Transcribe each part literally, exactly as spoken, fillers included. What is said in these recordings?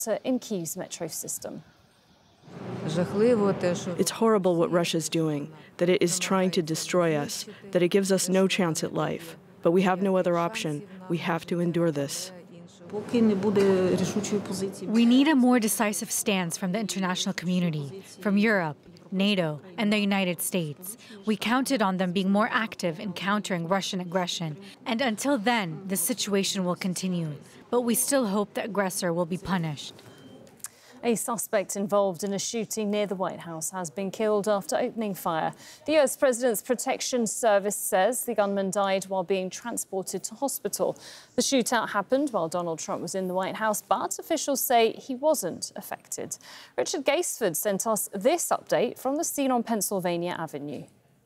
in Kyiv's metro system. It's horrible what Russia's doing, that it is trying to destroy us, that it gives us no chance at life. But we have no other option. We have to endure this. We need a more decisive stance from the international community, from Europe, NATO, and the United States. We counted on them being more active in countering Russian aggression. And until then, the situation will continue. But we still hope the aggressor will be punished. A suspect involved in a shooting near the White House has been killed after opening fire. The U S President's Protection Service says the gunman died while being transported to hospital. The shootout happened while Donald Trump was in the White House, but officials say he wasn't affected. Richard Gaisford sent us this update from the scene on Pennsylvania Avenue.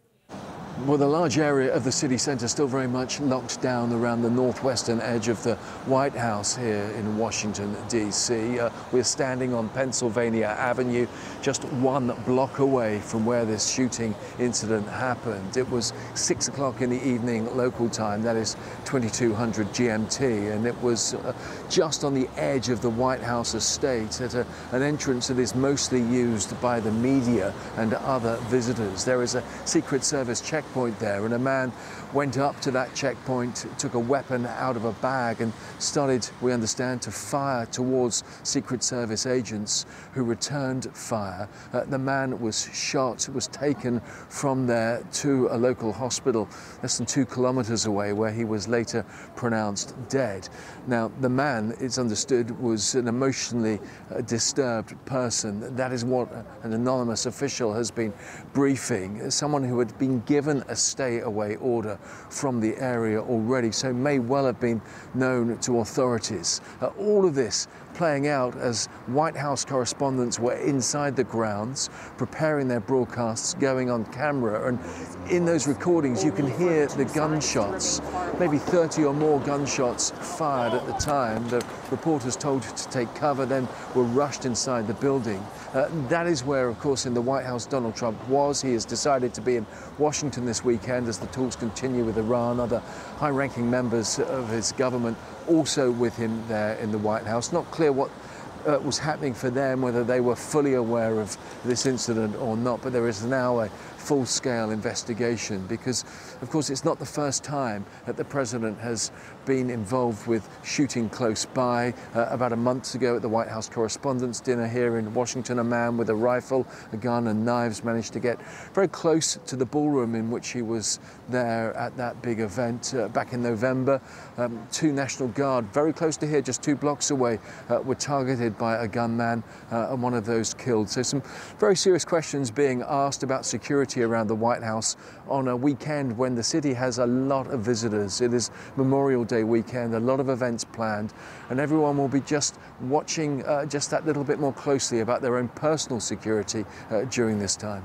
Well, the large area of the city centre still very much locked down around the northwestern edge of the White House here in Washington, D C Uh, we're standing on Pennsylvania Avenue, just one block away from where this shooting incident happened. It was six o'clock in the evening local time, that is twenty-two hundred G M T, and it was uh, just on the edge of the White House estate at a, an entrance that is mostly used by the media and other visitors. There is a Secret Service checkpoint there, and a man went up to that checkpoint, took a weapon out of a bag and started, we understand, to fire towards Secret Service agents who returned fire. Uh, the man was shot, was taken from there to a local hospital less than two kilometers away, where he was later pronounced dead. Now, the man, it's understood, was an emotionally uh, disturbed person. That is what an anonymous official has been briefing. Someone who had been given a stay-away order from the area already, so may well have been known to authorities. Uh, all of this playing out as White House correspondents were inside the grounds, preparing their broadcasts, going on camera, and in those recordings you can hear the gunshots, maybe thirty or more gunshots fired at the time. The reporters told to take cover, then were rushed inside the building. Uh, that is where, of course, in the White House Donald Trump was. He has decided to be in Washington this weekend as the talks continue with Iran. Other high-ranking members of his government also with him there in the White House. Not clear what uh, was happening for them, whether they were fully aware of this incident or not, but there is now a full-scale investigation because, of course, it's not the first time that the president has been involved with shooting close by. Uh, about a month ago at the White House Correspondents' Dinner here in Washington, a man with a rifle, a gun and knives managed to get very close to the ballroom in which he was there at that big event uh, back in November. Um, two National Guard, very close to here, just two blocks away, uh, were targeted by a gunman uh, and one of those killed. So some very serious questions being asked about security around the White House on a weekend when the city has a lot of visitors. It is Memorial Day weekend, a lot of events planned, and everyone will be just watching uh, just that little bit more closely about their own personal security uh, during this time.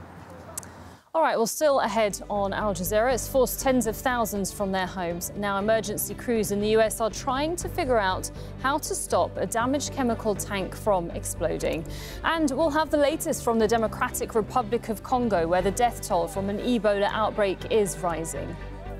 All right, well, still ahead on Al Jazeera, it's forced tens of thousands from their homes. Now, emergency crews in the U S are trying to figure out how to stop a damaged chemical tank from exploding. And we'll have the latest from the Democratic Republic of Congo, where the death toll from an Ebola outbreak is rising.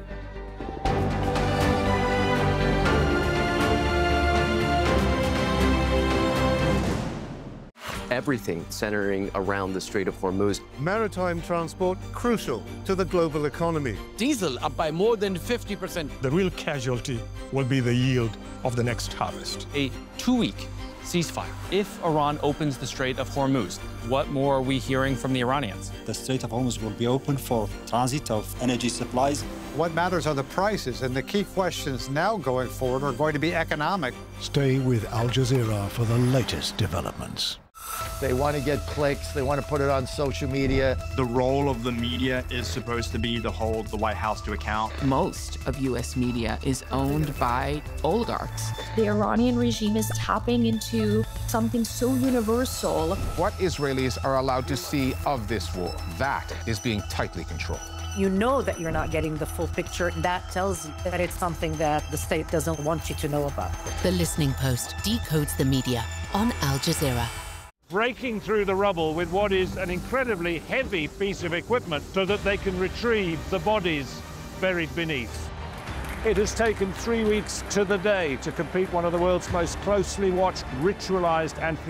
Everything centering around the Strait of Hormuz. Maritime transport crucial to the global economy. Diesel up by more than fifty percent. The real casualty will be the yield of the next harvest. A two-week ceasefire. If Iran opens the Strait of Hormuz, what more are we hearing from the Iranians? The Strait of Hormuz will be open for transit of energy supplies. What matters are the prices, and the key questions now going forward are going to be economic. Stay with Al Jazeera for the latest developments. They want to get clicks. They want to put it on social media. The role of the media is supposed to be to hold the White House to account. Most of U S media is owned by oligarchs. The Iranian regime is tapping into something so universal. What Israelis are allowed to see of this war, that is being tightly controlled. You know that you're not getting the full picture. That tells you that it's something that the state doesn't want you to know about. The Listening Post decodes the media on Al Jazeera. Breaking through the rubble with what is an incredibly heavy piece of equipment so that they can retrieve the bodies buried beneath. It has taken three weeks to the day to complete one of the world's most closely watched, ritualized and